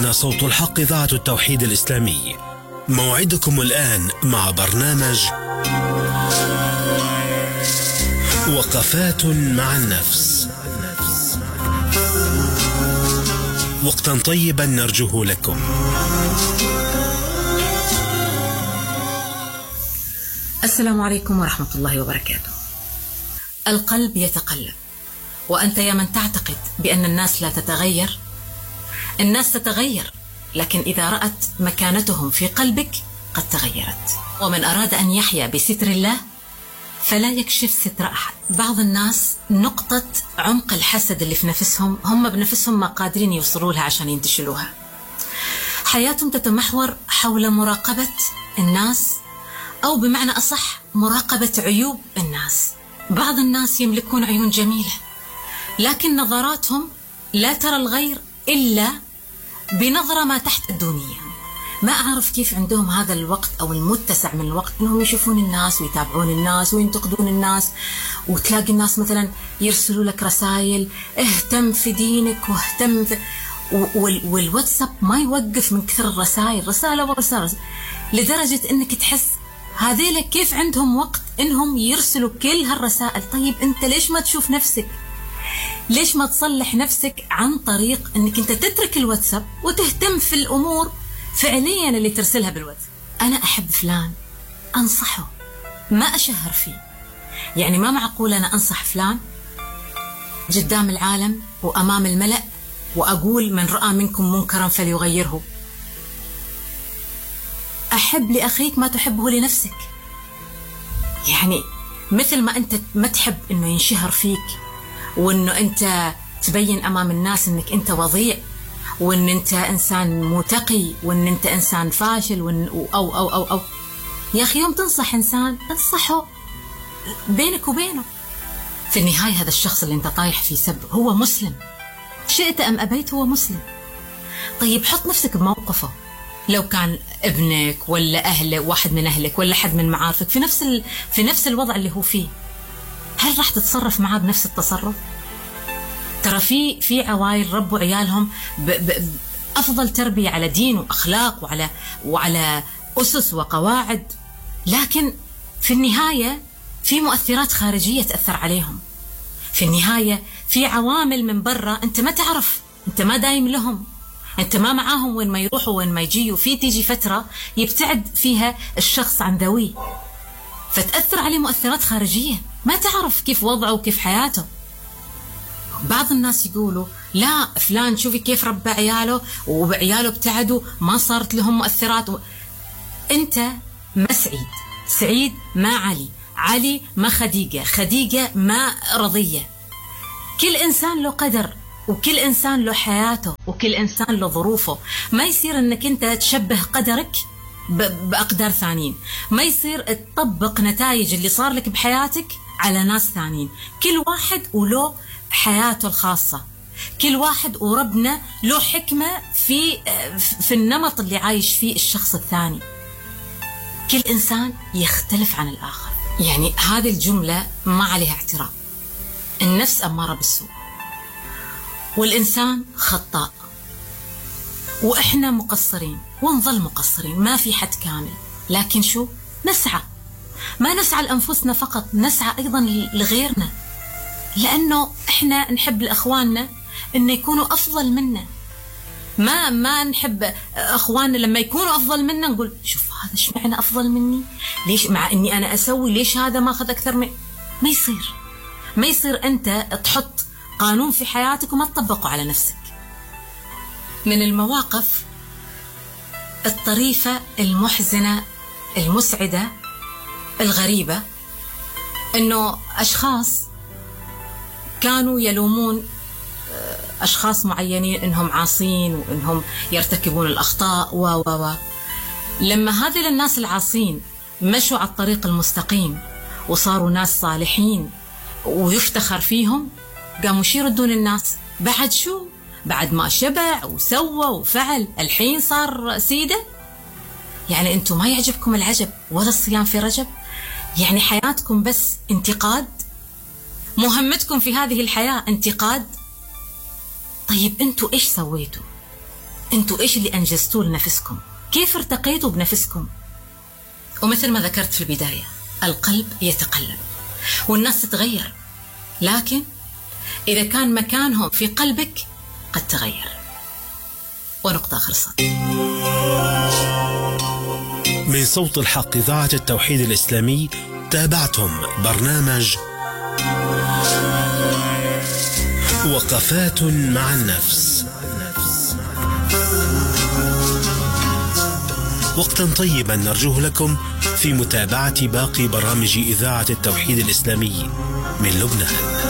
هنا صوت الحق إذاعة التوحيد الإسلامي. موعدكم الآن مع برنامج وقفات مع النفس. وقتا طيبا نرجوه لكم. السلام عليكم ورحمة الله وبركاته. القلب يتقلب، وأنت يا من تعتقد بأن الناس لا تتغير، الناس تتغير، لكن إذا رأت مكانتهم في قلبك قد تغيرت. ومن أراد أن يحيا بستر الله فلا يكشف ستر أحد. بعض الناس نقطة عمق الحسد اللي في نفسهم هم بنفسهم ما قادرين يوصلوا لها عشان ينتشلوها. حياتهم تتمحور حول مراقبة الناس، أو بمعنى أصح مراقبة عيوب الناس. بعض الناس يملكون عيون جميلة، لكن نظراتهم لا ترى الغير إلا بنظرة ما تحت الدنيا. ما أعرف كيف عندهم هذا الوقت أو المتسع من الوقت إنهم يشوفون الناس ويتابعون الناس وينتقدون الناس. وتلاقي الناس مثلا يرسلوا لك رسائل اهتم في دينك واهتم في والواتساب ما يوقف من كثر الرسائل، رسالة ورسالة، لدرجة إنك تحس هذيلا كيف عندهم وقت إنهم يرسلوا كل هالرسائل. طيب أنت ليش ما تشوف نفسك؟ ليش ما تصلح نفسك عن طريق إنك أنت تترك الواتساب وتهتم في الأمور فعليا اللي ترسلها بالواتساب؟ أنا أحب فلان أنصحه، ما أشهر فيه. يعني ما معقول أنا أنصح فلان قدام العالم وأمام الملأ وأقول من رأى منكم منكرا فليغيره. أحب لأخيك ما تحبه لنفسك. يعني مثل ما أنت ما تحب إنه ينشهر فيك، وإنه أنت تبين أمام الناس إنك أنت وضيع، وإن أنت إنسان متقي، وإن أنت إنسان فاشل، أو يا أخي يوم تنصح إنسان انصحه بينك وبينه. في النهاية هذا الشخص اللي أنت طايح في سب هو مسلم، شئت أم أبيت هو مسلم. طيب حط نفسك بموقفه. لو كان ابنك ولا أهله، واحد من أهلك ولا حد من معارفك في نفس الوضع اللي هو فيه، هل راح تتصرف معاه بنفس التصرف؟ ترى في عوائل ربوا عيالهم بأفضل تربية على دين وأخلاق وعلى أسس وقواعد، لكن في النهاية في مؤثرات خارجية تأثر عليهم. في النهاية في عوامل من برا أنت ما تعرف، أنت ما دايم لهم، أنت ما معاهم وين ما يروحوا وين ما يجيوا. في تيجي فترة يبتعد فيها الشخص عن ذويه، فتأثر عليه مؤثرات خارجية ما تعرف كيف وضعه وكيف حياته. بعض الناس يقولوا لا فلان شوفي كيف ربى عياله وعياله ابتعدوا ما صارت لهم مؤثرات. أنت ما سعيد ما علي ما خديجة ما رضية. كل إنسان له قدر، وكل إنسان له حياته، وكل إنسان له ظروفه. ما يصير أنك أنت تشبه قدرك بأقدار ثانيين، ما يصير تطبق نتائج اللي صار لك بحياتك على ناس ثانيين. كل واحد وله حياته الخاصة، كل واحد وربنا له حكمة في النمط اللي عايش فيه الشخص الثاني. كل إنسان يختلف عن الآخر. يعني هذه الجملة ما عليها اعتراض. النفس أمارة بالسوء، والإنسان خطاء، وإحنا مقصرين ونظل مقصرين، ما في حد كامل. لكن شو نسعى؟ ما نسعى لأنفسنا فقط، نسعى أيضا لغيرنا، لأنه إحنا نحب لأخواننا إنه يكونوا أفضل منا. ما نحب أخواننا لما يكونوا أفضل منا نقول شوف هذا إيش معنى أفضل مني، ليش مع إني أنا أسوي، ليش هذا ما أخذ أكثر من. ما يصير أنت تحط قانون في حياتك وما تطبقه على نفسك. من المواقف الطريفة المحزنة المسعدة الغريبة إنه أشخاص كانوا يلومون أشخاص معينين إنهم عاصين وإنهم يرتكبون الأخطاء لما هذه الناس العاصين مشوا على الطريق المستقيم وصاروا ناس صالحين ويفتخر فيهم، قاموا يردون الناس بعد شو؟ بعد ما شبع وسوى وفعل الحين صار سيدة؟ يعني أنتم ما يعجبكم العجب ولا الصيام في رجب؟ يعني حياتكم بس انتقاد؟ مهمتكم في هذه الحياة انتقاد؟ طيب أنتوا إيش سويتوا؟ أنتوا إيش اللي أنجزتوه لنفسكم، كيف ارتقيتوا بنفسكم. ومثل ما ذكرت في البداية، القلب يتقلب والناس تتغير، لكن إذا كان مكانهم في قلبك قد تغير. ونقطة خلصت. من صوت الحق إذاعة التوحيد الإسلامي تابعتم برنامج وقفات مع النفس. وقتا طيبا نرجوه لكم في متابعة باقي برامج إذاعة التوحيد الإسلامي من لبنان.